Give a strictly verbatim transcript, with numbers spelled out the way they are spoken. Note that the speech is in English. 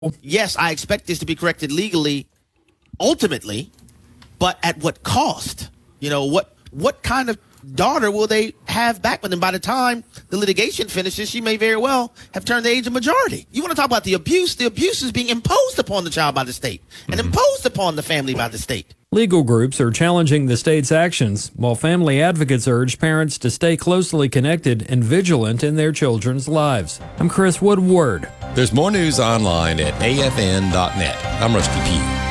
Yes, I expect this to be corrected legally, ultimately, but at what cost? You know, what what kind of daughter will they have back with them? By the time the litigation finishes, she may very well have turned the age of majority. You want to talk about the abuse? The abuse is being imposed upon the child by the state and mm-hmm. imposed upon the family by the state. Legal groups are challenging the state's actions, while family advocates urge parents to stay closely connected and vigilant in their children's lives. I'm Chris Woodward. There's more news online at A F N dot net. I'm Rusty Pugh.